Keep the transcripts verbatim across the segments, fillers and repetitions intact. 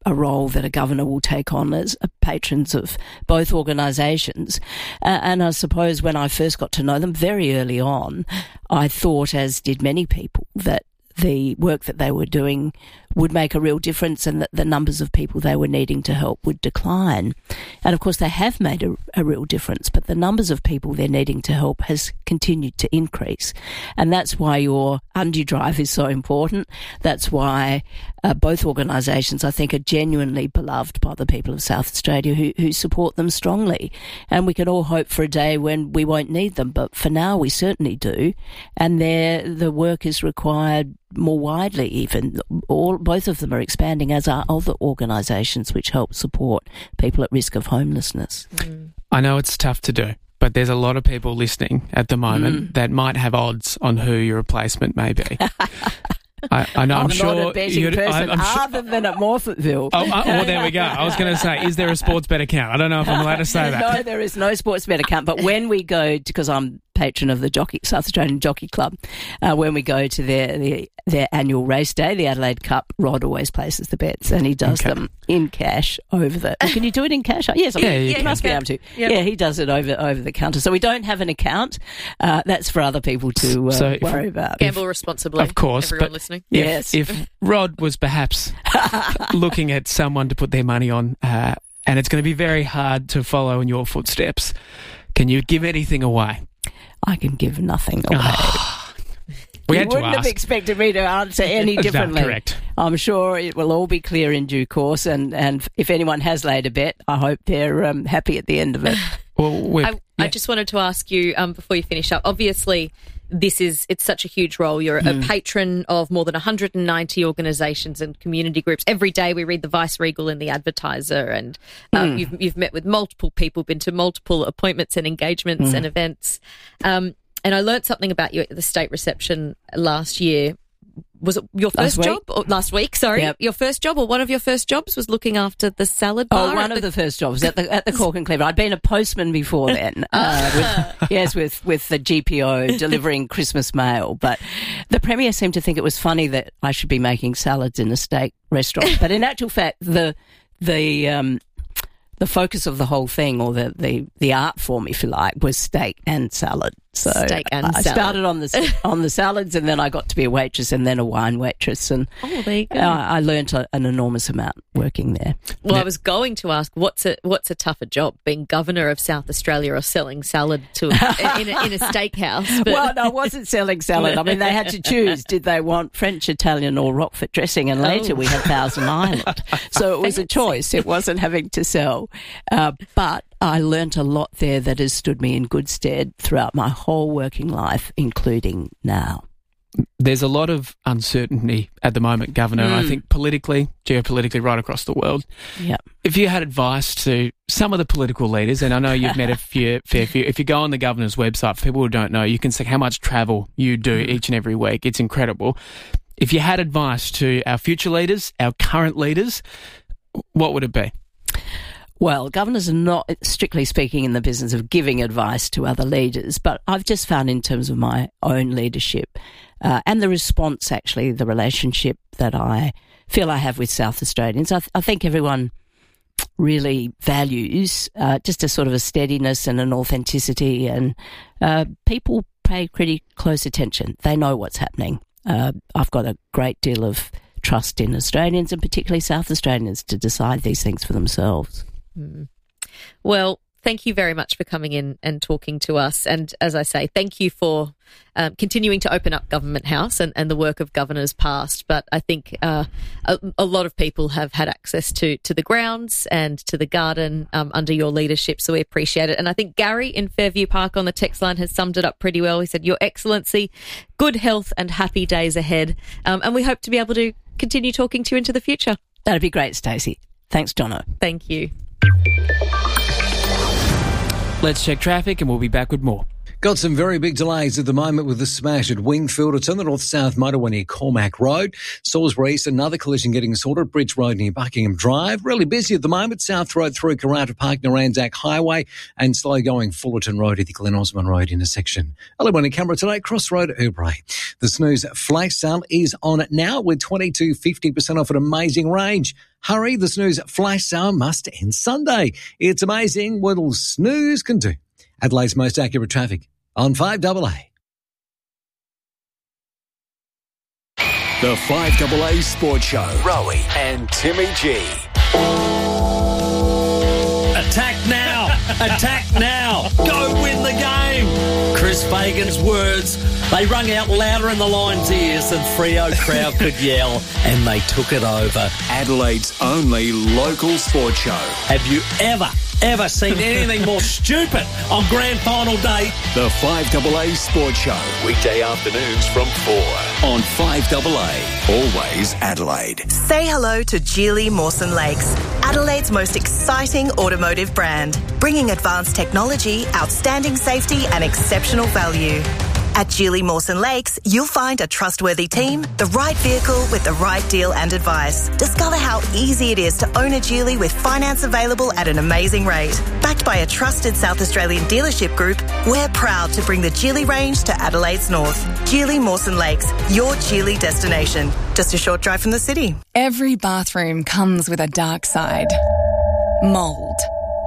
a role that a governor will take on as patrons of both organisations. Uh, and I suppose when I first got to know them very early on, I thought, as did many people, that the work that they were doing would make a real difference and that the numbers of people they were needing to help would decline. And of course they have made a, a real difference, but the numbers of people they're needing to help has continued to increase. And that's why your undue drive is so important. That's why uh, both organisations, I think, are genuinely beloved by the people of South Australia who, who support them strongly. And we can all hope for a day when we won't need them, but for now we certainly do. And the work is required more widely even. All, both of them are expanding, as are other organisations which help support people at risk of homelessness. Mm. I know it's tough to do, but there's a lot of people listening at the moment mm. that might have odds on who your replacement may be. I, I know, I'm, I'm sure not a betting person, I'm other sure, than at Morphettville. Oh, oh, well, there we go. I was going to say, is there a sports bet account? I don't know if I'm allowed to say that. No, there is no sports bet account. But when we go, because I'm patron of the Jockey South Australian Jockey Club, uh, when we go to their, their their annual race day, the Adelaide Cup, Rod always places the bets and he does okay. them in cash over the... Can you do it in cash? Yes, I mean, yeah, you yeah, must be able to. Yep. Yeah, he does it over over the counter. So we don't have an account. Uh, that's for other people to uh, so worry about. Gamble if, responsibly. Of course. Everyone listening. If, yes. If Rod was perhaps looking at someone to put their money on, uh, and it's going to be very hard to follow in your footsteps, can you give anything away? I can give nothing away. We you had to wouldn't ask. have expected me to answer any differently. No, correct. I'm sure it will all be clear in due course, and, and if anyone has laid a bet, I hope they're um, happy at the end of it. Well, I, yeah. I just wanted to ask you, um, before you finish up, obviously this is, it's such a huge role. You're mm. a patron of more than one hundred ninety organisations and community groups. Every day we read the Vice Regal and the Advertiser, and um, mm. you've, you've met with multiple people, been to multiple appointments and engagements mm. and events. Um, and I learnt something about you at the state reception last year. Was it your first job? Or last week, sorry. Yep. Your first job or one of your first jobs was looking after the salad bar? Oh, one of the... the first jobs at the at the Cork and Cleaver. I'd been a postman before then. uh, with, yes, with, with the G P O delivering Christmas mail. But the Premier seemed to think it was funny that I should be making salads in a steak restaurant. But in actual fact, the the um, the focus of the whole thing, or the, the, the art form, if you like, was steak and salad. So steak and I salad. started on the on the salads, and then I got to be a waitress, and then a wine waitress, and oh, there you go. Uh, I learnt a, an enormous amount working there. Well, yeah. I was going to ask, what's a what's a tougher job, being governor of South Australia or selling salad to a, in, a, in a steakhouse? But... Well, no, I wasn't selling salad. I mean, they had to choose: did they want French, Italian, or Roquefort dressing? And later oh. we had Thousand Island, so it was a choice. It wasn't having to sell, uh, but I learnt a lot there that has stood me in good stead throughout my whole working life, including now. There's a lot of uncertainty at the moment, Governor, mm. I think politically, geopolitically, right across the world. Yep. If you had advice to some of the political leaders, and I know you've met a few, fair few, if you go on the Governor's website, for people who don't know, you can see how much travel you do mm. each and every week. It's incredible. If you had advice to our future leaders, our current leaders, what would it be? Well, governors are not, strictly speaking, in the business of giving advice to other leaders, but I've just found in terms of my own leadership uh, and the response, actually, the relationship that I feel I have with South Australians, I, th- I think everyone really values uh, just a sort of a steadiness and an authenticity, and uh, people pay pretty close attention. They know what's happening. Uh, I've got a great deal of trust in Australians, and particularly South Australians, to decide these things for themselves. Mm. Well, thank you very much for coming in and talking to us. And as I say, thank you for um, continuing to open up Government House and, and the work of governors past. But I think uh, a, a lot of people have had access to, to the grounds and to the garden um, under your leadership, so we appreciate it. And I think Gary in Fairview Park on the text line has summed it up pretty well. He said, Your Excellency, good health and happy days ahead. Um, and we hope to be able to continue talking to you into the future. That'd be great, Stacey. Thanks, Jono. Thank you. Let's check traffic and we'll be back with more. Got some very big delays at the moment with the smash at Wingfield. It's on the north-south motorway near Cormac Road. Salisbury East, another collision getting sorted. Bridge Road near Buckingham Drive. Really busy at the moment. South Road through Karratha Park near Anzac Highway and slow going Fullerton Road at the Glen Osmond Road intersection. Early morning Canberra today, Crossroad Oubre. The snooze flash sale is on now with twenty-two fifty percent off an amazing range. Hurry, the snooze flash sale must end Sunday. It's amazing what little snooze can do. Adelaide's most accurate traffic on five A A. The five A A Sports Show. Rowie and Timmy G. Attack now! Attack now! Go win the game! Chris Fagan's words, they rung out louder in the Lions' ears than Freo crowd could yell, and they took it over. Adelaide's only local sports show. Have you ever, ever seen anything more stupid on grand final day? The five A A Sports Show. Weekday afternoons from four on five A A. Always Adelaide. Say hello to Geely Mawson Lakes, Adelaide's most exciting automotive brand, bringing advanced technology, outstanding safety and exceptional value. At Geely Mawson Lakes, you'll find a trustworthy team, the right vehicle with the right deal and advice. Discover how easy it is to own a Geely with finance available at an amazing rate. Backed by a trusted South Australian dealership group, we're proud to bring the Geely range to Adelaide's north. Geely Mawson Lakes, your Geely destination. Just a short drive from the city. Every bathroom comes with a dark side. Mould.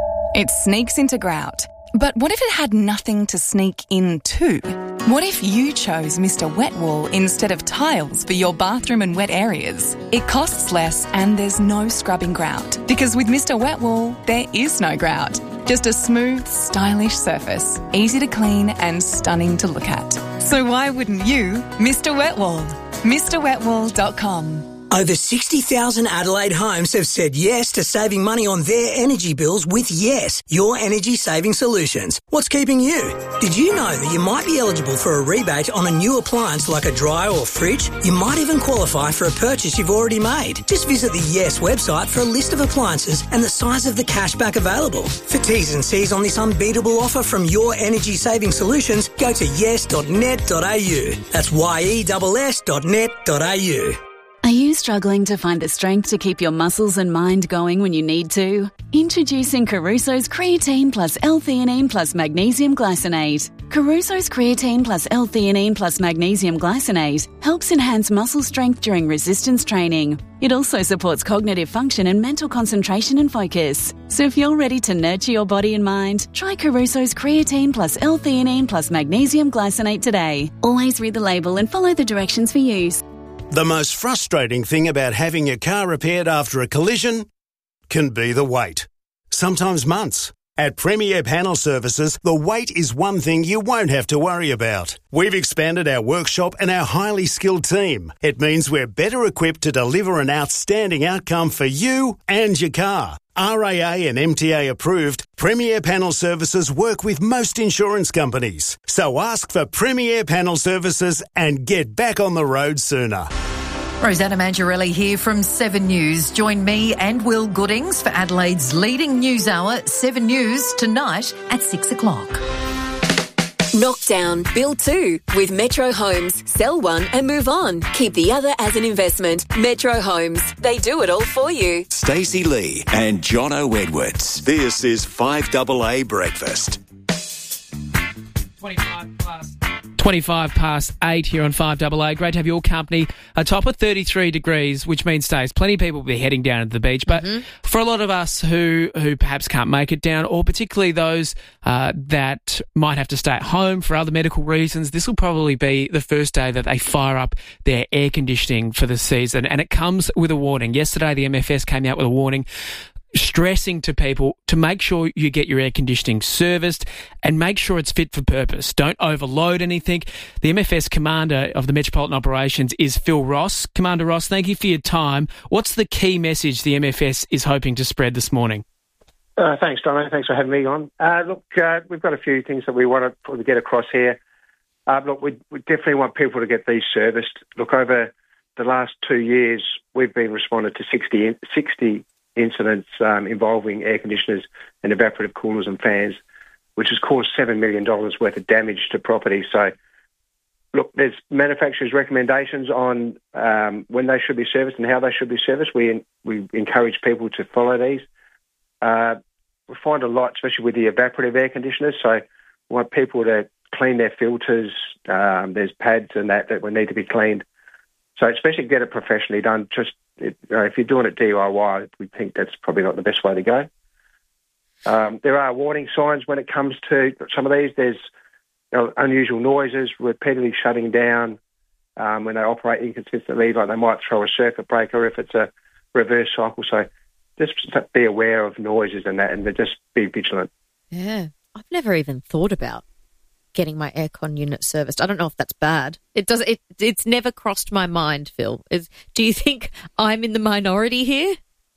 It sneaks into grout. But what if it had nothing to sneak into? What if you chose Mister Wet Wool instead of tiles for your bathroom and wet areas? It costs less and there's no scrubbing grout. Because with Mister Wet Wool, there is no grout. Just a smooth, stylish surface, easy to clean and stunning to look at. So why wouldn't you Mister Wet Wool? Mr Wet Wool dot com. Over sixty thousand Adelaide homes have said yes to saving money on their energy bills with Yes, your energy saving solutions. What's keeping you? Did you know that you might be eligible for a rebate on a new appliance like a dryer or fridge? You might even qualify for a purchase you've already made. Just visit the Yes website for a list of appliances and the size of the cashback available. For T's and C's on this unbeatable offer from your energy saving solutions, go to yes dot net dot a u. That's Y E S S dot net dot a u. Are you struggling to find the strength to keep your muscles and mind going when you need to? Introducing Caruso's Creatine plus L-theanine plus Magnesium Glycinate. Caruso's Creatine plus L-theanine plus Magnesium Glycinate helps enhance muscle strength during resistance training. It also supports cognitive function and mental concentration and focus. So if you're ready to nurture your body and mind, try Caruso's Creatine plus L-theanine plus Magnesium Glycinate today. Always read the label and follow the directions for use. The most frustrating thing about having your car repaired after a collision can be the wait. Sometimes months. At Premier Panel Services, the wait is one thing you won't have to worry about. We've expanded our workshop and our highly skilled team. It means we're better equipped to deliver an outstanding outcome for you and your car. R A A and M T A approved, Premier Panel Services work with most insurance companies. So ask for Premier Panel Services and get back on the road sooner. Rosanna Mangiarelli here from Seven News. Join me and Will Goodings for Adelaide's leading news hour, Seven News, tonight at six o'clock. Knock down, build two with Metro Homes. Sell one and move on. Keep the other as an investment. Metro Homes. They do it all for you. Stacey Lee and Jono Edwards. This is five A A Breakfast. twenty-five plus. twenty-five past eight here on five A A. Great to have your company. A top of thirty-three degrees, which means stays. Plenty of people will be heading down to the beach, but mm-hmm. for a lot of us who who perhaps can't make it down, or particularly those uh, that might have to stay at home for other medical reasons, this will probably be the first day that they fire up their air conditioning for the season, and it comes with a warning. Yesterday, the M F S came out with a warning stressing to people to make sure you get your air conditioning serviced and make sure it's fit for purpose. Don't overload anything. The M F S Commander of the Metropolitan Operations is Phil Ross. Commander Ross, thank you for your time. What's the key message the M F S is hoping to spread this morning? Uh, thanks, Donna. Thanks for having me on. Uh, look, uh, we've got a few things that we want to get across here. Uh, look, we, we definitely want people to get these serviced. Look, over the last two years, we've been responded to sixty, sixty incidents um, involving air conditioners and evaporative coolers and fans. which has caused seven million dollars worth of damage to property. So, look, there's manufacturers' recommendations on um, when they should be serviced and how they should be serviced. We we encourage people to follow these. Uh, we find a lot, especially with the evaporative air conditioners. So we want people to clean their filters. Um, there's pads and that that will need to be cleaned. So especially get it professionally done. Just it, you know, if you're doing it D I Y, we think that's probably not the best way to go. Um, there are warning signs when it comes to some of these. There's you know, unusual noises, repeatedly shutting down um, when they operate inconsistently, like they might throw a circuit breaker if it's a reverse cycle. So just be aware of noises and that, and just be vigilant. Yeah, I've never even thought about getting my aircon unit serviced. I don't know if that's bad. It does. It it's never crossed my mind, Phil. Is do you think I'm in the minority here?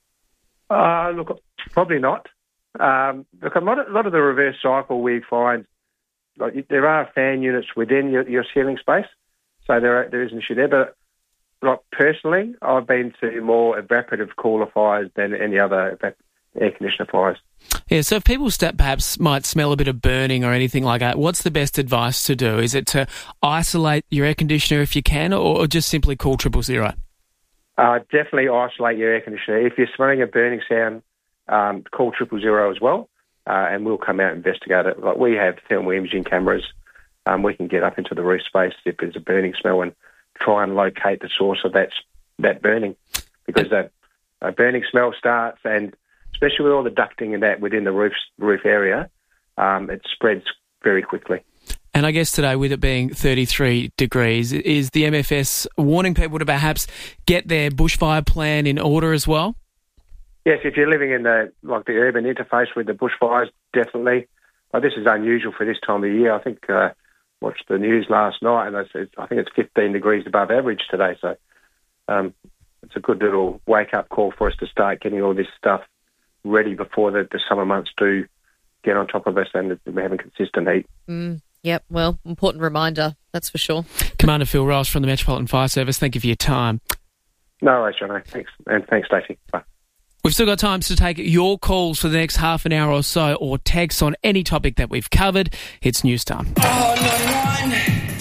Uh, look, probably not. Um, look, a lot, of, a lot of the reverse cycle we find, like there are fan units within your, your ceiling space, so there are, there is an issue there. But like personally, I've been to more evaporative cooler fires than any other air conditioner fires. Yeah, so if people step, perhaps might smell a bit of burning or anything like that, what's the best advice to do? Is it to isolate your air conditioner if you can, or, or just simply call triple zero? Uh, definitely isolate your air conditioner. If you're smelling a burning sound, um, call triple zero as well, uh, and we'll come out and investigate it. Like we have thermal imaging cameras. Um, we can get up into the roof space if there's a burning smell and try and locate the source of that that burning, because that a burning smell starts, and especially with all the ducting and that within the roof roof area, um, it spreads very quickly. And I guess today, with it being thirty-three degrees, is the M F S warning people to perhaps get their bushfire plan in order as well? Yes, if you're living in the like the urban interface with the bushfires, definitely. Like, this is unusual for this time of year. I think uh, watched the news last night, and I think it's fifteen degrees above average today. So um, it's a good little wake-up call for us to start getting all this stuff ready before the, the summer months do get on top of us and we're having consistent heat. Mm, yep, well, important reminder, that's for sure. Commander Phil Ross from the Metropolitan Fire Service, thank you for your time. No worries, Jono. Thanks. And thanks, Stacey. Bye. We've still got time to take your calls for the next half an hour or so, or texts on any topic that we've covered. It's news time. Oh, no,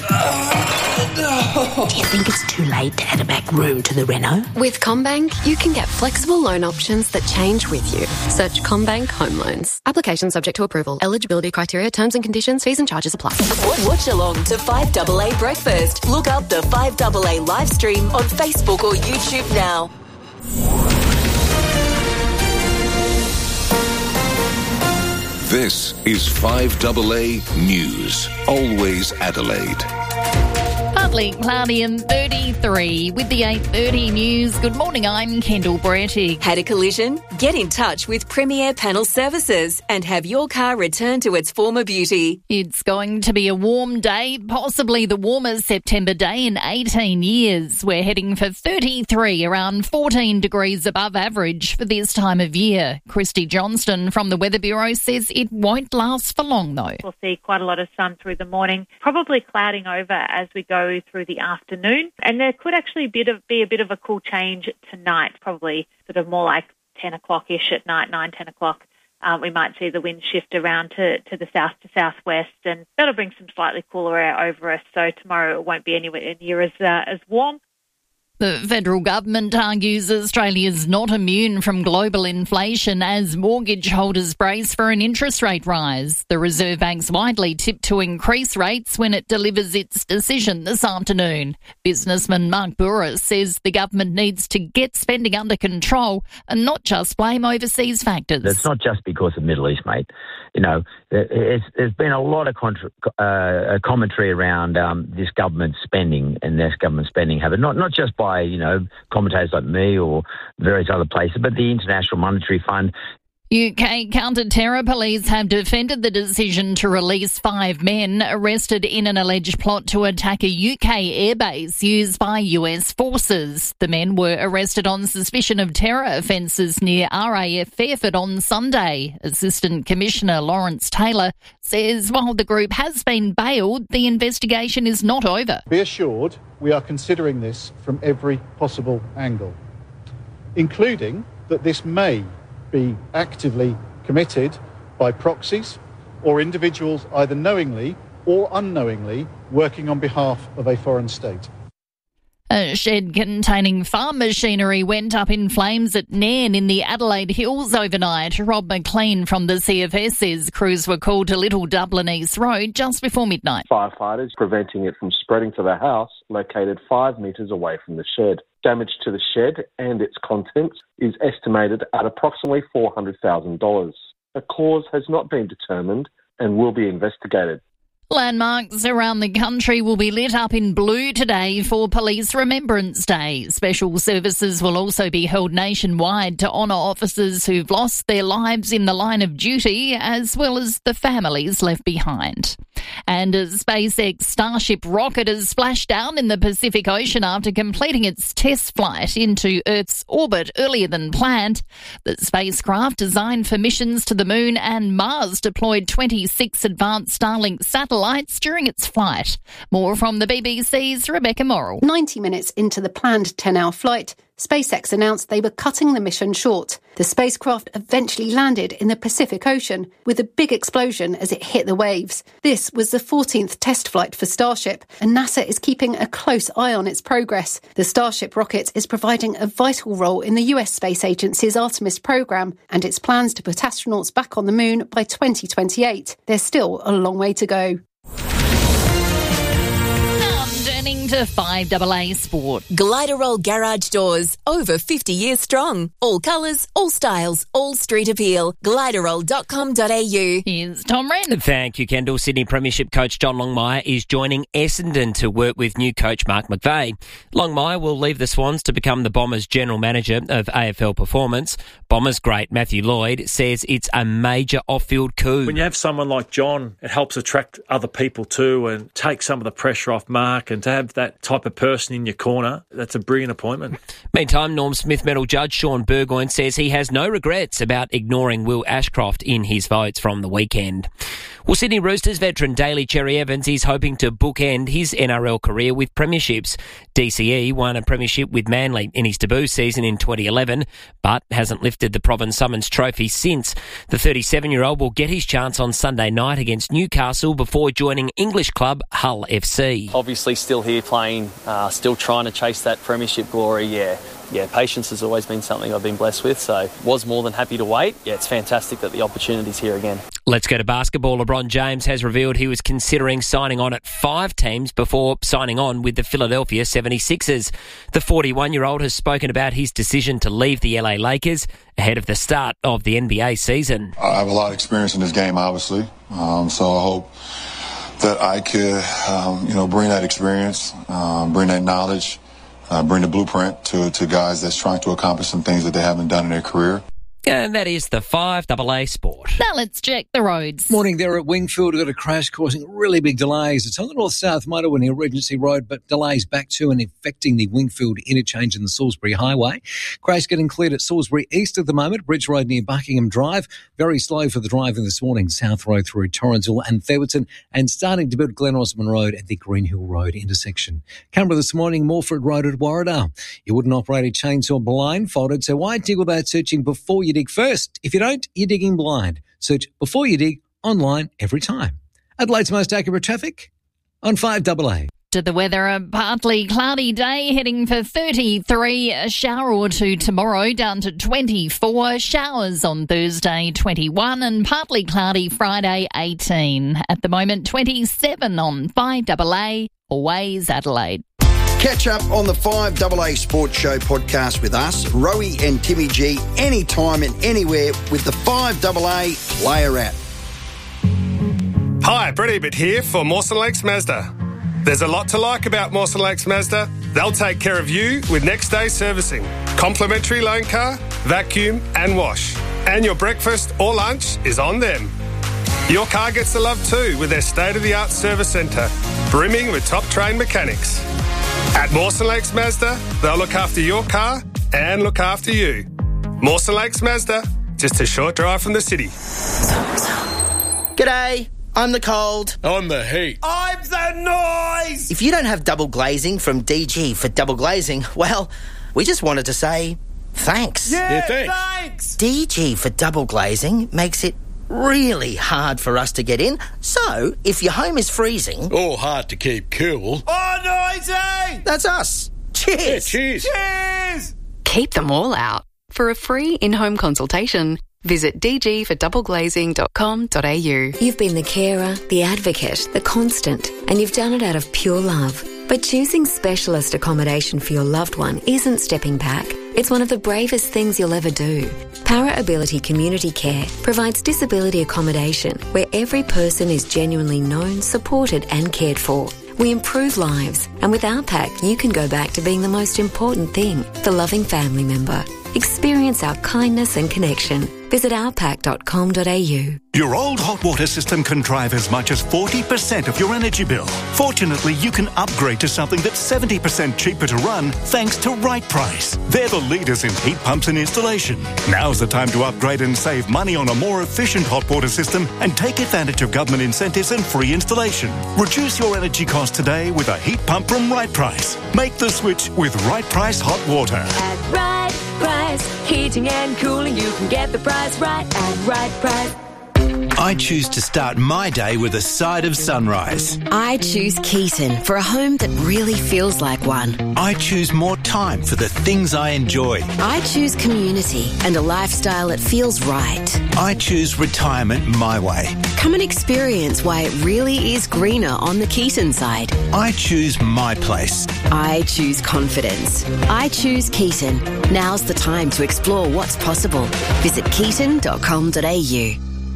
oh, no. Do you think it's too late to add a back room to the reno? With CommBank, you can get flexible loan options that change with you. Search CommBank Home Loans. Application subject to approval. Eligibility criteria, terms and conditions, fees and charges apply. Watch along to five A A Breakfast. Look up the five A A live stream on Facebook or YouTube now. This is five A A News. Always Adelaide. Partly cloudy and thirty-three with the eight thirty news. Good morning, I'm Kendall Brettig. Had a collision? Get in touch with Premier Panel Services and have your car returned to its former beauty. It's going to be a warm day, possibly the warmest September day in eighteen years. We're heading for thirty-three, around fourteen degrees above average for this time of year. Christy Johnston from the Weather Bureau says it won't last for long, though. We'll see quite a lot of sun through the morning, probably clouding over as we go through the afternoon. And there could actually be a bit of a cool change tonight, probably sort of more like ten o'clock-ish at night, nine, ten o'clock. Um, we might see the wind shift around to, to the south to southwest, and that'll bring some slightly cooler air over us. So tomorrow it won't be anywhere near as, uh, as warm. The federal government argues Australia's not immune from global inflation as mortgage holders brace for an interest rate rise. The Reserve Bank's widely tipped to increase rates when it delivers its decision this afternoon. Businessman Mark Bouris says the government needs to get spending under control and not just blame overseas factors. It's not just because of Middle East, mate. You know, it's, there's been a lot of contra- uh, commentary around um, this government spending and this government spending habit, not not just by, you know, commentators like me or various other places, but the International Monetary Fund. U K counter-terror police have defended the decision to release five men arrested in an alleged plot to attack a U K airbase used by U S forces. The men were arrested on suspicion of terror offences near R A F Fairford on Sunday. Assistant Commissioner Lawrence Taylor says while the group has been bailed, the investigation is not over. Be assured we are considering this from every possible angle, including that this may be actively committed by proxies or individuals either knowingly or unknowingly working on behalf of a foreign state. A shed containing farm machinery went up in flames at Nairn in the Adelaide Hills overnight. Rob McLean from the C F S says crews were called to Little Dublin East Road just before midnight. Firefighters preventing it from spreading to the house located five metres away from the shed. Damage to the shed and its contents is estimated at approximately four hundred thousand dollars. A cause has not been determined and will be investigated. Landmarks around the country will be lit up in blue today for Police Remembrance Day. Special services will also be held nationwide to honour officers who've lost their lives in the line of duty, as well as the families left behind. And a SpaceX Starship rocket has splashed down in the Pacific Ocean after completing its test flight into Earth's orbit earlier than planned. The spacecraft, designed for missions to the Moon and Mars, deployed twenty-six advanced Starlink satellites during its flight. More from the B B C's Rebecca Morrill. ninety minutes into the planned ten-hour flight, SpaceX announced they were cutting the mission short. The spacecraft eventually landed in the Pacific Ocean with a big explosion as it hit the waves. This was the fourteenth test flight for Starship, and NASA is keeping a close eye on its progress. The Starship rocket is providing a vital role in the U S Space Agency's Artemis program and its plans to put astronauts back on the moon by twenty twenty-eight. There's still a long way to go. Turning to five A A Sport. Gliderol Garage Doors, over fifty years strong. All colours, all styles, all street appeal. Gliderol dot com dot a u. Here's Tom Wren. Thank you, Kendall. Sydney Premiership coach John Longmire is joining Essendon to work with new coach Mark McVeigh. Longmire will leave the Swans to become the Bombers' general manager of A F L Performance. Bombers great Matthew Lloyd says it's a major off-field coup. When you have someone like John, it helps attract other people too and take some of the pressure off Mark, and to have that type of person in your corner, that's a brilliant appointment. Meantime, Norm Smith medal judge Sean Burgoyne says he has no regrets about ignoring Will Ashcroft in his votes from the weekend. Well, Sydney Roosters veteran Daly Cherry Evans is hoping to bookend his N R L career with premierships. D C E won a premiership with Manly in his debut season in twenty eleven, but hasn't lifted the Province Summons trophy since. The thirty-seven-year-old will get his chance on Sunday night against Newcastle before joining English club Hull F C. Obviously still here playing, uh, still trying to chase that premiership glory, yeah. Yeah, patience has always been something I've been blessed with, so was more than happy to wait. Yeah, it's fantastic that the opportunity's here again. Let's go to basketball. LeBron James has revealed he was considering signing on at five teams before signing on with the Philadelphia seventy-sixers. The forty-one-year-old has spoken about his decision to leave the L A Lakers ahead of the start of the N B A season. I have a lot of experience in this game, obviously, um, so I hope that I could, um, you know, bring that experience, um, bring that knowledge, Uh, bring the blueprint to, to guys that's trying to accomplish some things that they haven't done in their career. And that is the five A A Sport. Now let's check the roads. Morning there at Wingfield. We've got a crash causing really big delays. It's on the north-south motorway near Regency Road, but delays back to and affecting the Wingfield interchange in the Salisbury Highway. Crash getting cleared at Salisbury East at the moment. Bridge Road near Buckingham Drive. Very slow for the driving this morning. South Road through Torrensville and Thewerton, and starting to build Glen Osmond Road at the Green Hill Road intersection. Canberra this morning, Morford Road at Warradale. You wouldn't operate a chainsaw blindfolded, so why dig without searching before you dig first? If you don't, you're digging blind. Search Before You Dig online every time. Adelaide's most accurate traffic on five A A. To the weather, a partly cloudy day heading for thirty-three, a shower or two tomorrow down to twenty-four, showers on Thursday twenty-one, and partly cloudy Friday eighteen. At the moment twenty-seven on five A A, always Adelaide. Catch up on the five A A Sports Show podcast with us, Rowie and Timmy G, anytime and anywhere with the five A A Player app. Hi, Brett Ebert here for Mawson Lakes Mazda. There's a lot to like about Mawson Lakes Mazda. They'll take care of you with next day servicing, complimentary loan car, vacuum and wash. And your breakfast or lunch is on them. Your car gets the love too with their state-of-the-art service centre, brimming with top-trained mechanics. At Mawson Lakes Mazda, they'll look after your car and look after you. Mawson Lakes Mazda, just a short drive from the city. G'day, I'm the cold. I'm the heat. I'm the noise! If you don't have double glazing from D G for double glazing, well, we just wanted to say thanks. Yeah, yeah thanks. thanks! D G for double glazing makes it really hard for us to get in. So, if your home is freezing... Or hard to keep cool. Oh, noisy! That's us. Cheers! Yeah, cheers! Cheers! Keep them all out. For a free in-home consultation, visit d g for double glazing dot com dot a u. You've been the carer, the advocate, the constant, and you've done it out of pure love. But choosing specialist accommodation for your loved one isn't stepping back. It's one of the bravest things you'll ever do. Para Ability Community Care provides disability accommodation where every person is genuinely known, supported and cared for. We improve lives, and with our pack you can go back to being the most important thing, the loving family member. Experience our kindness and connection. Visit our pack dot com dot a u. Your old hot water system can drive as much as forty percent of your energy bill. Fortunately, you can upgrade to something that's seventy percent cheaper to run thanks to Right Price. They're the leaders in heat pumps and installation. Now's the time to upgrade and save money on a more efficient hot water system and take advantage of government incentives and free installation. Reduce your energy cost today with a heat pump from Right Price. Make the switch with Right Price Hot Water. At Right Price, heating and cooling, you can get the price right at Right Price. I choose to start my day with a side of sunrise. I choose Keaton for a home that really feels like one. I choose more time for the things I enjoy. I choose community and a lifestyle that feels right. I choose retirement my way. Come and experience why it really is greener on the Keaton side. I choose my place. I choose confidence. I choose Keaton. Now's the time to explore what's possible. Visit keaton dot com dot a u.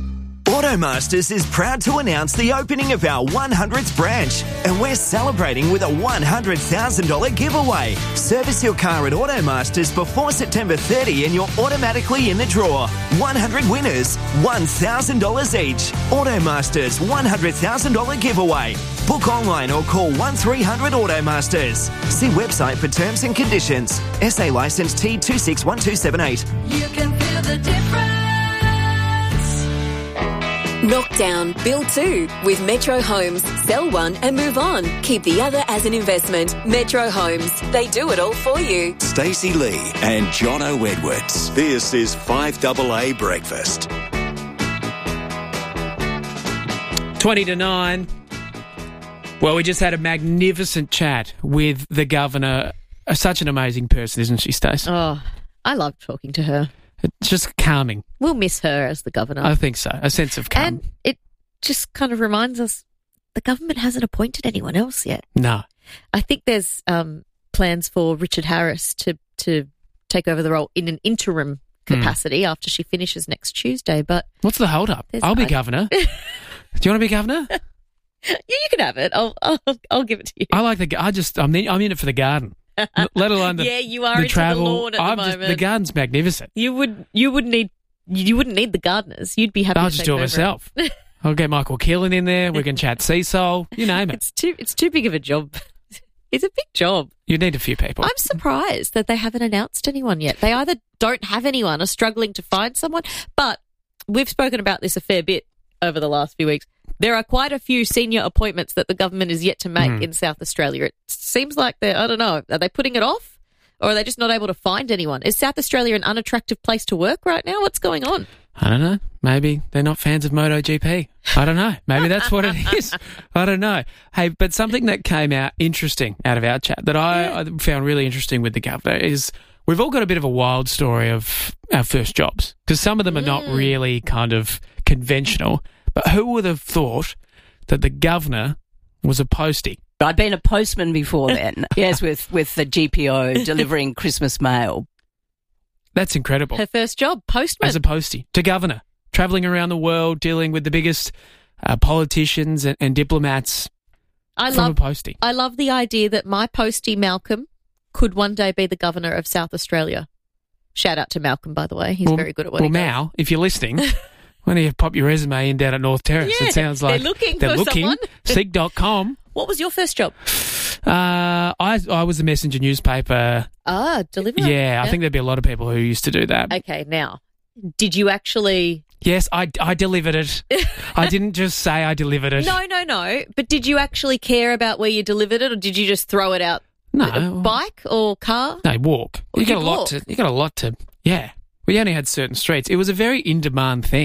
Automasters is proud to announce the opening of our one hundredth branch, and we're celebrating with a one hundred thousand dollars giveaway. Service your car at Automasters before September thirtieth and you're automatically in the draw. one hundred winners, one thousand dollars each. Automasters one hundred thousand dollars giveaway. Book online or call one three hundred Automasters. See website for terms and conditions. S A licence T two six one two seven eight. You can feel the difference. Knockdown, build two with Metro Homes. Sell one and move on. Keep the other as an investment. Metro Homes. They do it all for you. Stacey Lee and Jono Edwards. This is five A A Breakfast. twenty to nine. Well, we just had a magnificent chat with the governor. Uh, Such an amazing person, isn't she, Stace? Oh, I love talking to her. It's just calming. We'll miss her as the governor. I think so. A sense of calm. And it just kind of reminds us the government hasn't appointed anyone else yet. No. I think there's um, plans for Richard Harris to, to take over the role in an interim capacity mm. after she finishes next Tuesday. But what's the hold up? I'll be I... governor. Do you want to be governor? Yeah, you can have it. I'll I'll, I'll give it to you. I like the. I just I'm in, I'm in it for the garden. Let alone the yeah, you are the into travel. the lawn at I'm the just, moment. the garden's magnificent. You would you would need you wouldn't need the gardeners. You'd be happy. I'll to just take do it over myself. I'll get Michael Keelan in there. We can chat Seasol. You name it. It's too it's too big of a job. It's a big job. You need a few people. I'm surprised that they haven't announced anyone yet. They either don't have anyone or struggling to find someone. But we've spoken about this a fair bit over the last few weeks. There are quite a few senior appointments that the government is yet to make mm. in South Australia. It seems like they're, I don't know, are they putting it off or are they just not able to find anyone? Is South Australia an unattractive place to work right now? What's going on? I don't know. Maybe they're not fans of MotoGP. I don't know. Maybe that's what it is. I don't know. Hey, but something that came out interesting out of our chat that I, yeah. I found really interesting with the governor is we've all got a bit of a wild story of our first jobs because some of them are mm. not really kind of conventional. But who would have thought that the governor was a postie? I'd been a postman before then, yes, with, with the G P O delivering Christmas mail. That's incredible. Her first job, postman. As a postie, to governor, travelling around the world, dealing with the biggest uh, politicians and, and diplomats I from love, a postie. I love the idea that my postie, Malcolm, could one day be the governor of South Australia. Shout out to Malcolm, by the way. He's well, very good at what well, he does. Well, Mal, if you're listening... Why don't you pop your resume in down at North Terrace? Yeah, it sounds like they're looking they're for looking. someone. Seek dot com. What was your first job? Uh, I I was a messenger newspaper. Ah, delivery. Yeah, I think there'd be a lot of people who used to do that. Okay, now, did you actually... Yes, I, I delivered it. I didn't just say I delivered it. No, no, no. But did you actually care about where you delivered it or did you just throw it out? No. A bike or car? No, walk. Or you got a walk? lot to... You got a lot to... Yeah. We only had certain streets. It was a very in-demand thing.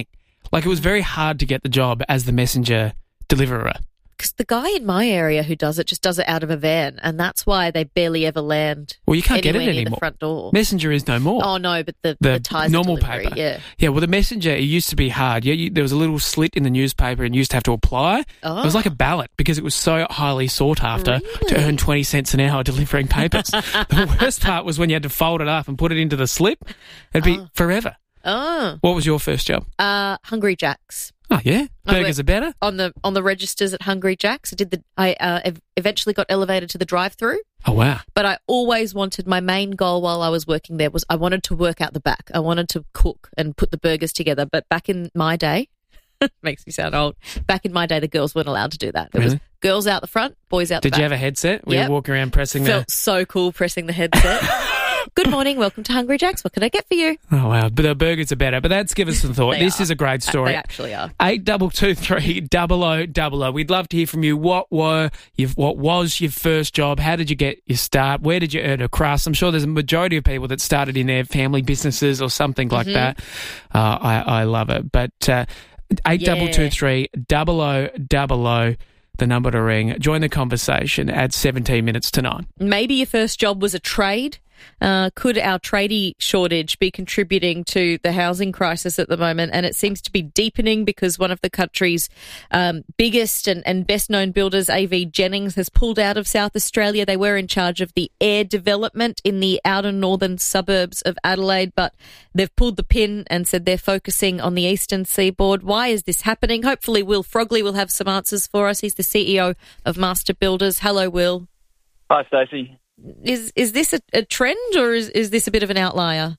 Like, it was very hard to get the job as the messenger deliverer. Because the guy in my area who does it just does it out of a van, and that's why they barely ever land. Well, you can't get it anywhere near anymore. The front door. Messenger is no more. Oh no, but the the, the ties normal delivery, paper. yeah. Yeah, well, the messenger, it used to be hard. Yeah, you, there was a little slit in the newspaper and you used to have to apply. Oh. It was like a ballot because it was so highly sought after Really? to earn twenty cents an hour delivering papers. The worst part was when you had to fold it up and put it into the slip. It'd be Oh. forever. Oh, What was your first job? uh, Hungry Jack's. Oh, yeah? I Burgers worked are better? on the on the registers at Hungry Jack's. I did the. I uh, ev- eventually got elevated to the drive-through. Oh, wow. But I always wanted, my main goal while I was working there was I wanted to work out the back. I wanted to cook and put the burgers together. But back in my day, makes me sound old. Back in my day, the girls weren't allowed to do that. It was Really? girls out the front, boys out Did the back. you have a headset? Were Yep. you walking around pressing Felt the... so cool pressing the headset. Good morning, welcome to Hungry Jack's. What can I get for you? Oh, wow. But the burgers are better. But that's give us some thought. They This are. is a great story. They actually are. Eight double two three double o double o. We'd love to hear from you. What were your, what was your first job? How did you get your start? Where did you earn a crust? I'm sure there's a majority of people that started in their family businesses or something like Mhm. that. Uh, I, I love it. But uh, eight double two three double o double o. The number to ring. Join the conversation at seventeen minutes to nine. Maybe your first job was a trade. Uh, could our tradie shortage be contributing to the housing crisis at the moment? And it seems to be deepening because one of the country's um, biggest and, and best-known builders, A V Jennings, has pulled out of South Australia. They were in charge of the air development in the outer northern suburbs of Adelaide, but they've pulled the pin and said they're focusing on the eastern seaboard. Why is this happening? Hopefully Will Frogley will have some answers for us. He's the C E O of Master Builders. Hello, Will. Hi, Stacey. Is is this a, a trend or is, is this a bit of an outlier?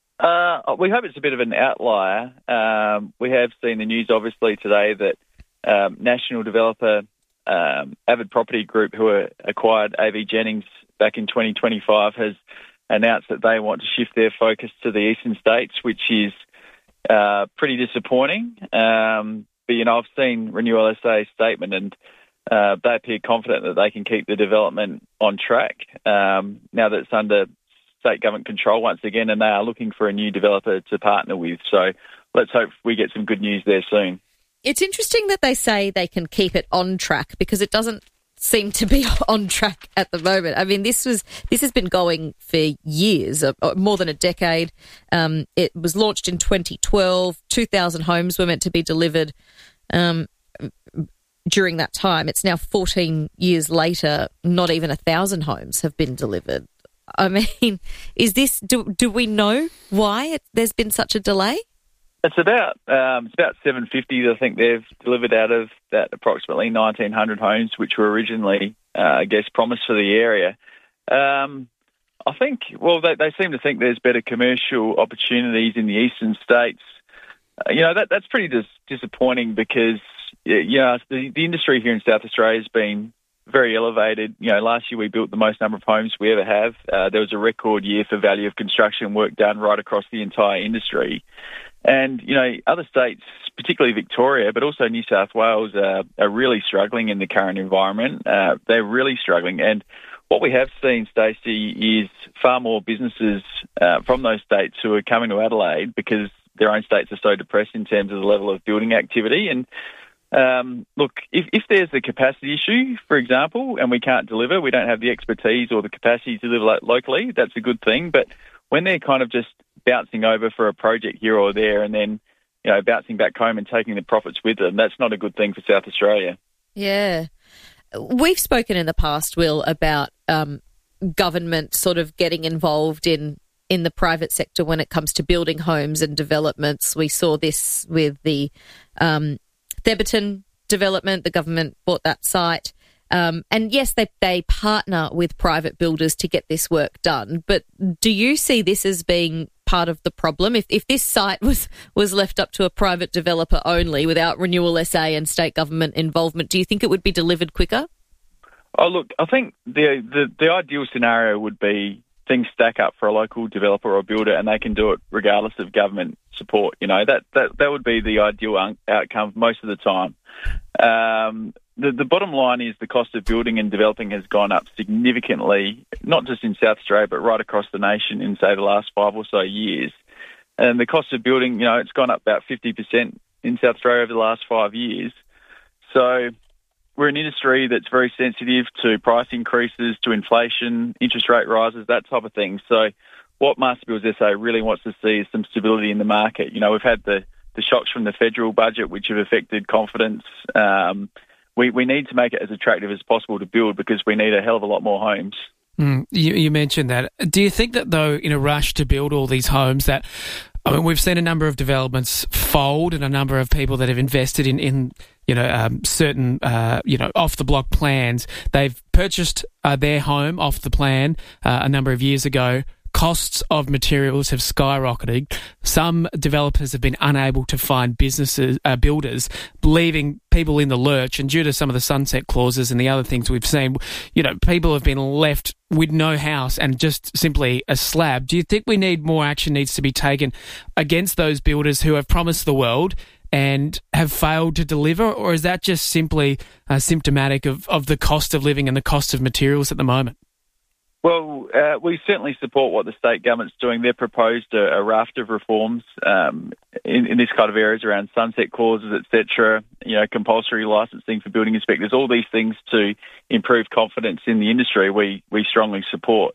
Uh, we hope it's a bit of an outlier. Um, we have seen the news, obviously, today that um, national developer um, Avid Property Group, who acquired A V Jennings back in twenty twenty-five, has announced that they want to shift their focus to the eastern states, which is uh, pretty disappointing. Um, but, you know, I've seen Renew L S A's statement and Uh, they appear confident that they can keep the development on track um, now that it's under state government control once again, and they are looking for a new developer to partner with. So let's hope we get some good news there soon. It's interesting that they say they can keep it on track because it doesn't seem to be on track at the moment. I mean, this was this has been going for years, uh, more than a decade. Um, it was launched in twenty twelve. two thousand homes were meant to be delivered Um during that time. It's now fourteen years later, not even a thousand homes have been delivered. I mean, is this, do, do we know why it, there's been such a delay? It's about um, it's about seven hundred fifty, I think they've delivered out of that approximately nineteen hundred homes, which were originally, uh, I guess, promised for the area. Um, I think, well, they, they seem to think there's better commercial opportunities in the eastern states. Uh, you know, that that's pretty dis- disappointing because, you know, the, the industry here in South Australia has been very elevated. You know, last year we built the most number of homes we ever have. Uh, there was a record year for value of construction work done right across the entire industry. And, you know, other states, particularly Victoria, but also New South Wales, uh, are really struggling in the current environment. Uh, they're really struggling. And what we have seen, Stacey, is far more businesses uh, from those states who are coming to Adelaide because their own states are so depressed in terms of the level of building activity. And Um, look, if, if there's a capacity issue, for example, and we can't deliver, we don't have the expertise or the capacity to deliver lo- locally, that's a good thing. But when they're kind of just bouncing over for a project here or there and then, you know, bouncing back home and taking the profits with them, that's not a good thing for South Australia. Yeah. We've spoken in the past, Will, about um, government sort of getting involved in in the private sector when it comes to building homes and developments. We saw this with the um, Theberton development. The government bought that site. Um, and yes, they, they partner with private builders to get this work done. But do you see this as being part of the problem? If if this site was, was left up to a private developer only without Renewal S A and state government involvement, do you think it would be delivered quicker? Oh, look, I think the, the, the ideal scenario would be things stack up for a local developer or builder and they can do it regardless of government support. You know, that, that, that would be the ideal un- outcome most of the time. Um, the, the bottom line is the cost of building and developing has gone up significantly, not just in South Australia, but right across the nation in, say, the last five or so years. And the cost of building, you know, it's gone up about fifty percent in South Australia over the last five years. So we're an industry that's very sensitive to price increases, to inflation, interest rate rises, that type of thing. So what Master Builders S A really wants to see is some stability in the market. You know, we've had the, the shocks from the federal budget, which have affected confidence. Um, we, we need to make it as attractive as possible to build because we need a hell of a lot more homes. Mm, you, you mentioned that. Do you think that, though, in a rush to build all these homes that, I mean, we've seen a number of developments fold and a number of people that have invested in, in you know, um, certain, uh, you know, off-the-block plans. They've purchased uh, their home off the plan uh, a number of years ago. Costs of materials have skyrocketed. Some developers have been unable to find businesses, uh, builders, leaving people in the lurch. And due to some of the sunset clauses and the other things we've seen, you know, people have been left with no house and just simply a slab. Do you think we need more action needs to be taken against those builders who have promised the world and have failed to deliver? Or is that just simply uh, symptomatic of, of the cost of living and the cost of materials at the moment? Well, uh, we certainly support what the state government's doing. They've proposed a, a raft of reforms um, in, in this kind of areas around sunset clauses, et cetera, you know, compulsory licensing for building inspectors, all these things to improve confidence in the industry we, we strongly support.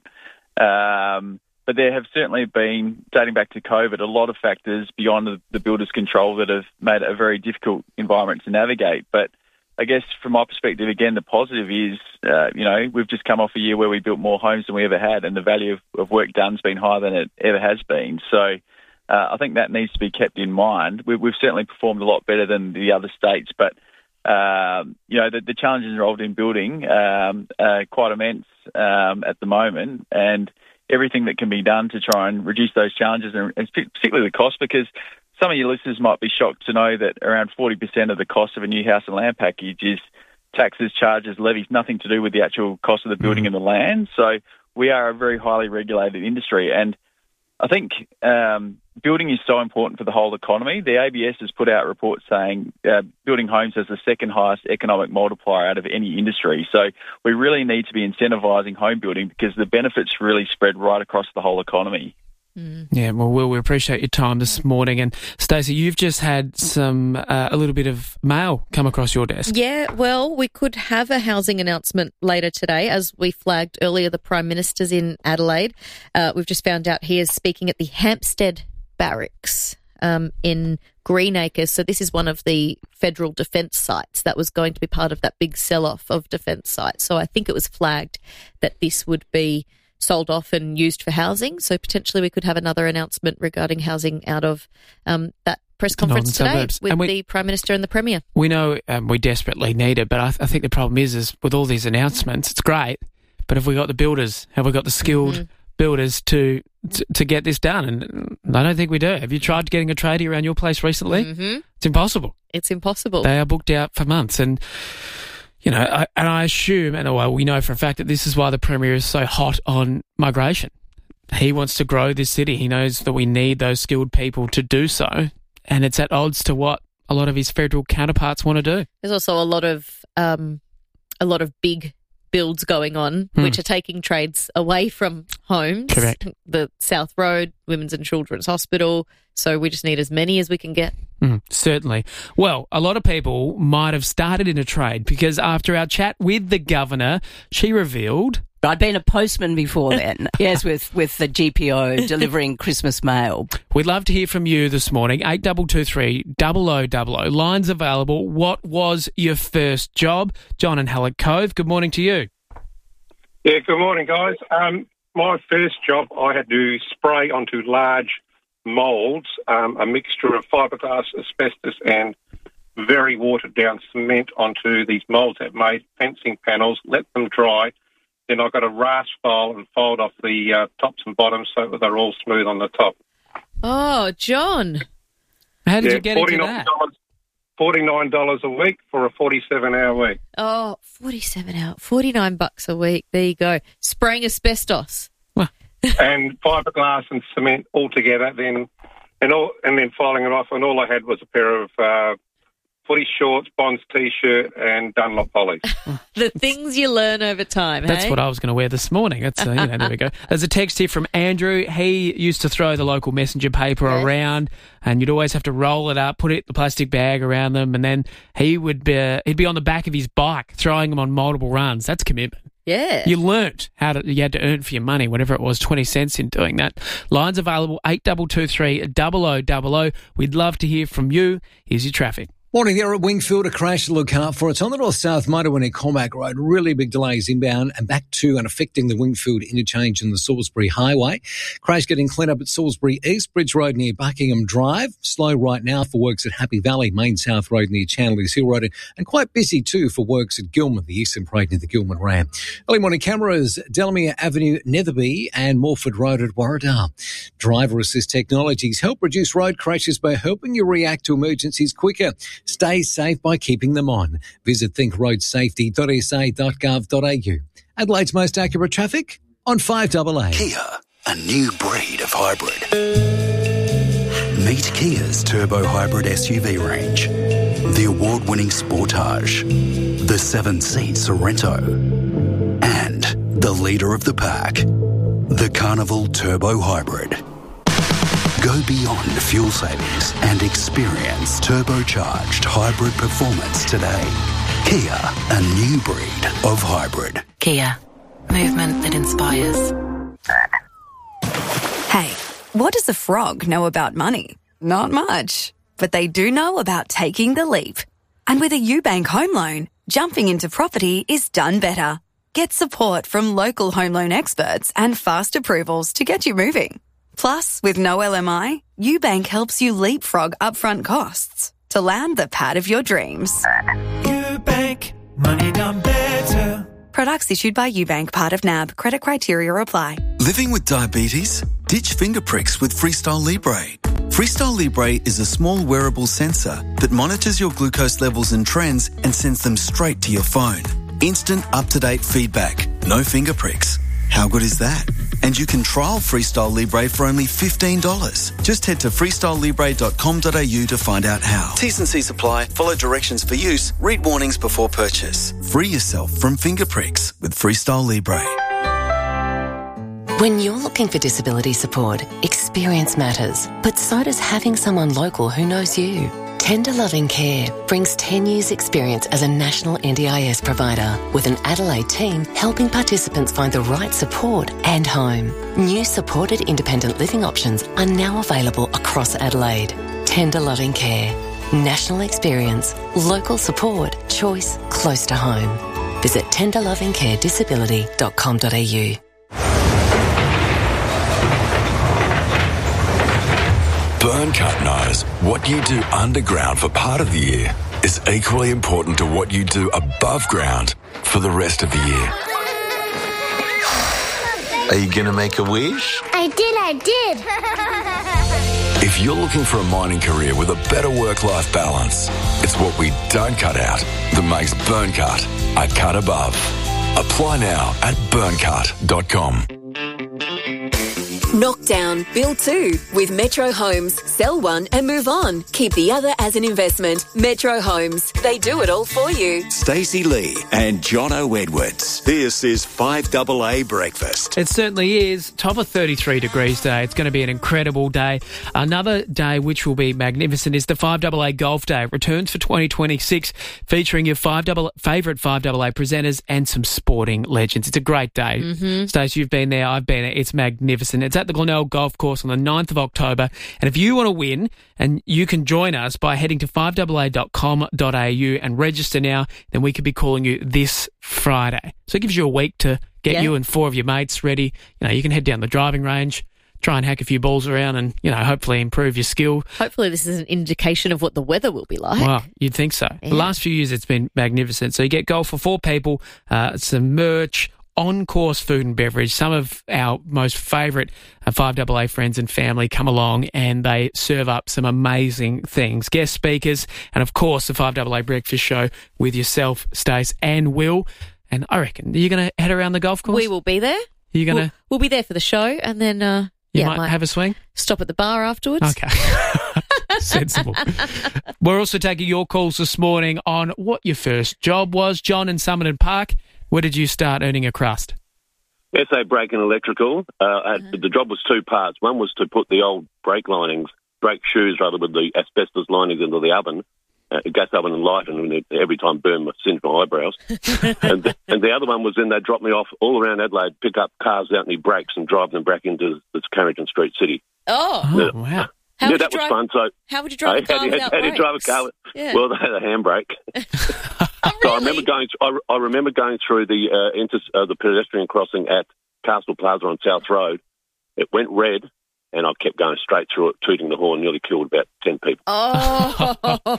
Um, but there have certainly been, dating back to COVID, a lot of factors beyond the, the builder's control that have made it a very difficult environment to navigate. But I guess from my perspective, again, the positive is, uh, you know, we've just come off a year where we built more homes than we ever had, and the value of, of work done has been higher than it ever has been. So uh, I think that needs to be kept in mind. We, we've certainly performed a lot better than the other states, but, um, you know, the, the challenges involved in building um, are quite immense um, at the moment, and everything that can be done to try and reduce those challenges, and particularly the cost, because some of your listeners might be shocked to know that around forty percent of the cost of a new house and land package is taxes, charges, levies, nothing to do with the actual cost of the building mm-hmm. and the land. So we are a very highly regulated industry. And I think um, building is so important for the whole economy. The A B S has put out reports saying uh, building homes has the second highest economic multiplier out of any industry. So we really need to be incentivising home building because the benefits really spread right across the whole economy. Mm. Yeah, well, Will, we appreciate your time this morning. And Stacey, you've just had some uh, a little bit of mail come across your desk. Yeah, well, we could have a housing announcement later today. As we flagged earlier, the Prime Minister's in Adelaide. Uh, we've just found out he is speaking at the Hampstead Barracks um, in Greenacres. So this is one of the federal defence sites that was going to be part of that big sell-off of defence sites. So I think it was flagged that this would be sold off and used for housing. So potentially we could have another announcement regarding housing out of um, that press conference today suburbs. with we, the Prime Minister and the Premier. We know um, we desperately need it, but I, th- I think the problem is, is with all these announcements, it's great, but have we got the builders? Have we got the skilled mm-hmm. builders to, to to get this done? And I don't think we do. Have you tried getting a tradie around your place recently? Mm-hmm. It's impossible. It's impossible. They are booked out for months. And You know, I, and I assume, and well, we know for a fact that this is why the Premier is so hot on migration. He wants to grow this city. He knows that we need those skilled people to do so, and it's at odds to what a lot of his federal counterparts want to do. There's also a lot of um, a lot of big builds going on, hmm. which are taking trades away from homes. Correct. The South Road, Women's and Children's Hospital. So we just need as many as we can get. Mm, certainly. Well, a lot of people might have started in a trade because after our chat with the Governor, she revealed... I'd been a postman before then, yes, with, with the G P O delivering Christmas mail. We'd love to hear from you this morning, eight two two three, double oh double oh. Lines available. What was your first job? John in Hallett Cove, good morning to you. Yeah, good morning, guys. Um, my first job, I had to spray onto large moulds, um, a mixture of fiberglass, asbestos and very watered-down cement onto these moulds that made fencing panels, let them dry. Then I got a rasp file and filed off the uh, tops and bottoms so that they're all smooth on the top. Oh, John. How did yeah, you get into that? forty-nine dollars a week for a forty-seven hour week. Oh, forty-seven hours, forty-nine bucks a week. There you go. Spraying asbestos. And fiberglass and cement all together, then and all and then filing it off, and all I had was a pair of uh, footy shorts, Bonds T-shirt, and Dunlop Polly. The things you learn over time, That's hey? what I was going to wear this morning. That's uh, you know, there we go. There's a text here from Andrew. He used to throw the local messenger paper Yes. around, and you'd always have to roll it up, put it the plastic bag around them, and then he would be he'd be on the back of his bike throwing them on multiple runs. That's commitment. Yeah. You learnt how to, you had to earn for your money, whatever it was, twenty cents in doing that. Lines available, eight two two three, zero zero zero zero. We'd love to hear from you. Here's your traffic. Morning there at Wingfield, a crash to look out for. It's on the north-south motorway near Cormac Road. Really big delays inbound and back to and affecting the Wingfield interchange in the Salisbury Highway. Crash getting cleaned up at Salisbury East, Bridge Road near Buckingham Drive. Slow right now for works at Happy Valley, Main South Road near Chandler's Hill Road. And quite busy too for works at Gilman, the eastern parade near the Gilman Ram. Early morning cameras, Delamere Avenue, Netherby and Morford Road at Warradale. Driver assist technologies help reduce road crashes by helping you react to emergencies quicker. Stay safe by keeping them on. Visit think road safety dot s a dot gov dot a u. Adelaide's most accurate traffic on five A A. Kia, a new breed of hybrid. Meet Kia's turbo hybrid S U V range. The award-winning Sportage, the seven-seat Sorrento, and the leader of the pack, the Carnival Turbo Hybrid. Go beyond fuel savings and experience turbocharged hybrid performance today. Kia, a new breed of hybrid. Kia, movement that inspires. Hey, what does a frog know about money? Not much, but they do know about taking the leap. And with a UBank home loan, jumping into property is done better. Get support from local home loan experts and fast approvals to get you moving. Plus, with no L M I, UBank helps you leapfrog upfront costs to land the pad of your dreams. UBank, money done better. Products issued by UBank, part of N A B. Credit criteria apply. Living with diabetes? Ditch finger pricks with Freestyle Libre. Freestyle Libre is a small wearable sensor that monitors your glucose levels and trends and sends them straight to your phone. Instant, up-to-date feedback. No finger pricks. How good is that? And you can trial Freestyle Libre for only fifteen dollars. Just head to freestyle libre dot com dot a u to find out how. T's and C's apply. Follow directions for use. Read warnings before purchase. Free yourself from finger pricks with Freestyle Libre. When you're looking for disability support, experience matters, but so does having someone local who knows you. Tender Loving Care brings ten years experience as a national N D I S provider with an Adelaide team helping participants find the right support and home. New supported independent living options are now available across Adelaide. Tender Loving Care. National experience, local support, choice close to home. Visit tender loving care disability dot com dot a u. Burncut knows what you do underground for part of the year is equally important to what you do above ground for the rest of the year. Are you going to make a wish? I did, I did. If you're looking for a mining career with a better work-life balance, it's what we don't cut out that makes Burncut a cut above. Apply now at burncut dot com. Knock down, build two with Metro Homes. Sell one and move on. Keep the other as an investment. Metro Homes. They do it all for you. Stacey Lee and Jono Edwards. This is five A A Breakfast. It certainly is. Top of thirty-three degrees day. It's going to be an incredible day. Another day which will be magnificent is the five A A Golf Day. It returns for twenty twenty-six, featuring your five A A favourite five A A presenters and some sporting legends. It's a great day. Mm-hmm. Stacey, you've been there. I've been there. It's magnificent. It's at the Glenelg Golf Course on the ninth of October. And if you want to win, and you can join us by heading to five A A dot com dot a u and register now, then we could be calling you this Friday. So it gives you a week to get Yeah. you and four of your mates ready. You know, you can head down the driving range, try and hack a few balls around and, you know, hopefully improve your skill. Hopefully this is an indication of what the weather will be like. Well, you'd think so. Yeah. The last few years it's been magnificent. So you get golf for four people, uh, some merch, on-course food and beverage. Some of our most favourite uh, five A A friends and family come along and they serve up some amazing things. Guest speakers and, of course, the five A A Breakfast Show with yourself, Stace, and Will. And I reckon, are you going to head around the golf course? We will be there. You're going to... We'll, we'll be there for the show and then... Uh, You Yeah, might, might. have a swing? Stop at the bar afterwards. Okay. Sensible. We're also taking your calls this morning on what your first job was. John in Summerton Park, where did you start earning a crust? S A Brake and Electrical. Uh, I had, the job was two parts. One was to put the old brake linings, brake shoes rather, with the asbestos linings into the oven, uh, gas oven and light, and it every time burned my, singed my eyebrows. and, the, and the other one was then they'd drop me off all around Adelaide, pick up cars out any brakes and drive them back into the Carrington Street City. Oh, oh wow. How yeah, would that you was drive, fun. So how would you drive a car how, without how do you drive a brakes? car? Yeah. Well, they had a handbrake. Oh, So I really? remember going. I, I remember going through the uh, inter, uh, the pedestrian crossing at Castle Plaza on South Road. It went red, and I kept going straight through it, tooting the horn. Nearly killed about ten people. Oh.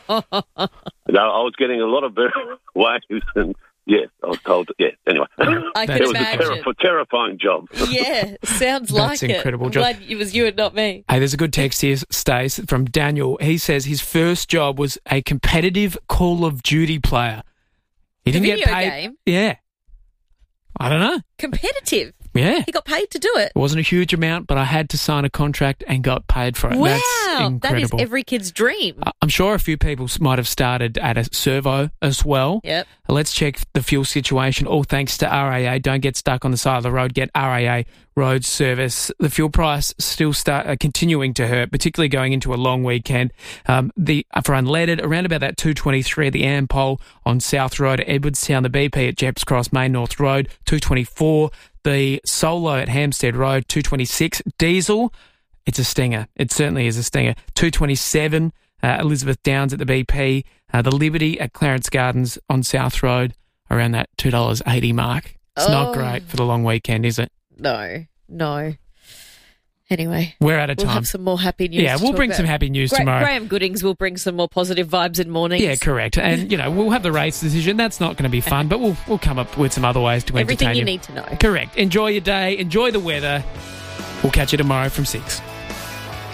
No, I was getting a lot of waves, and yeah, I was told. Yeah. Anyway, I it can was imagine. a terri- terrifying job. Yeah, sounds like That's it. incredible, I'm John. glad it was you and not me. Hey, there's a good text here, Stace, from Daniel. He says his first job was a competitive Call of Duty player. He The didn't video get paid. game? Yeah. I don't know. Competitive. Yeah. He got paid to do it. It wasn't a huge amount, but I had to sign a contract and got paid for it. Wow, That's incredible. that is every kid's dream. I- I'm sure a few people s- might have started at a servo as well. Yep. Let's check the fuel situation. All thanks to R A A. Don't get stuck on the side of the road. Get R A A road service. The fuel price still start uh, continuing to hurt, particularly going into a long weekend. Um, the uh, for unleaded around about that two twenty-three at the Ampol on South Road at Edwardstown. The B P at Jeps Cross Main North Road two twenty-four. The Solo at Hampstead Road two twenty-six. Diesel. It's a stinger. It certainly is a stinger. two twenty-seven. Uh, Elizabeth Downs at the B P. Uh, the Liberty at Clarence Gardens on South Road around that two dollars eighty mark. It's Oh. not great for the long weekend, is it? No, no. Anyway, We're out of we'll time. have some more happy news. Yeah, to we'll talk bring about. some happy news Gra- tomorrow. Graham Goodings will bring some more positive vibes in mornings. Yeah, correct. And, you know, we'll have the race decision. That's not going to be fun, but we'll we'll come up with some other ways to Everything entertain you need to know. Correct. Enjoy your day. Enjoy the weather. We'll catch you tomorrow from six.